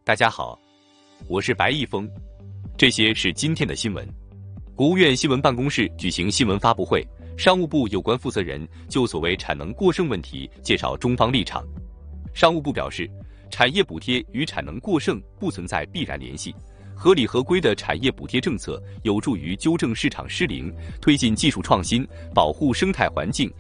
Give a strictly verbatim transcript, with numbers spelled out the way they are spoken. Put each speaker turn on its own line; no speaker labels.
大家好，我是白毅峰，这些是今天的新闻。国务院新闻办公室举行新闻发布会，商务部有关负责人就所谓产能过剩问题介绍中方立场。商务部表示，产业补贴与产能过剩不存在必然联系，合理合规的产业补贴政策有助于纠正市场失灵，推进技术创新，保护生态环境，